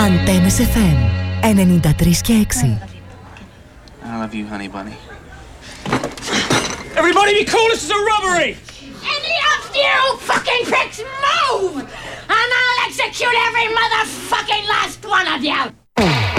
Antennes FM 93 και 6. I love you, honey bunny. Everybody be cool, this is a robbery! Any of you fucking pricks move! And I'll execute every motherfucking last one of you!